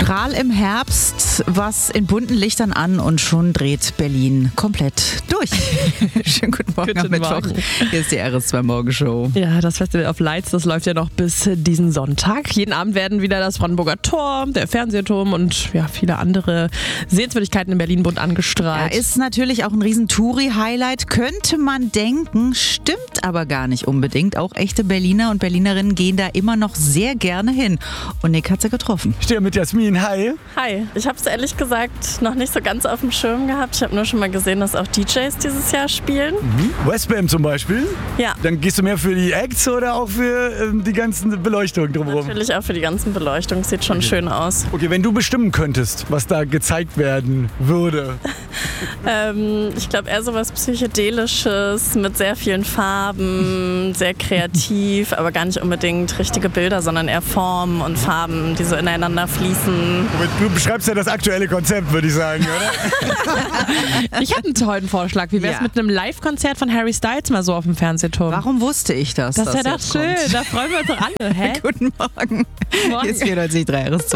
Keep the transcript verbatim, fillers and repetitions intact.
Strahl im Herbst, was in bunten Lichtern an und schon dreht Berlin komplett durch. Schönen guten Morgen Guten am Mittwoch. Morgen. Hier ist die R S zwei Morgenshow. Ja, das Festival of Lights, das läuft ja noch bis diesen Sonntag. Jeden Abend werden wieder das Brandenburger Tor, der Fernsehturm und ja, viele andere Sehenswürdigkeiten in Berlin bunt angestrahlt. Ja, ist natürlich auch ein riesen Touri-Highlight, könnte man denken, stimmt aber gar nicht unbedingt. Auch echte Berliner und Berlinerinnen gehen da immer noch sehr gerne hin. Und Nick hat sie getroffen. Ich stehe mit Jasmin. Hi. Hi, ich habe es ehrlich gesagt noch nicht so ganz auf dem Schirm gehabt. Ich habe nur schon mal gesehen, dass auch D Js dieses Jahr spielen. Mhm. Westbam zum Beispiel. Ja. Dann gehst du mehr für die Acts oder auch für ähm, die ganzen Beleuchtungen drumherum? Natürlich auch für die ganzen Beleuchtungen. Sieht schon schön aus. Okay, wenn du bestimmen könntest, was da gezeigt werden würde. ähm, ich glaube eher so was Psychedelisches mit sehr vielen Farben, sehr kreativ, aber gar nicht unbedingt richtige Bilder, sondern eher Formen und Farben, die so ineinander fließen. Du beschreibst ja das aktuelle Konzept, würde ich sagen, oder? Ich habe einen tollen Vorschlag. Wie wäre es Ja. mit einem Live-Konzert von Harry Styles mal so auf dem Fernsehturm? Warum wusste ich das? Das ist ja dass doch jetzt schön. kommt? Da freuen wir uns doch alle. Hä? Guten Morgen. Morgen. Hier ist vierundneunzig Komma drei R S zwei.